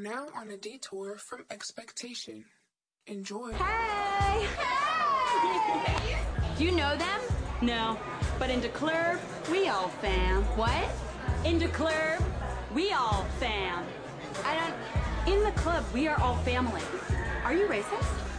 now on a detour from expectation. Enjoy. Hey! Hey! Do you know them? No, but in the club, we all fam. What? In the club, we all fam. In the club, we are all family. Are you racist?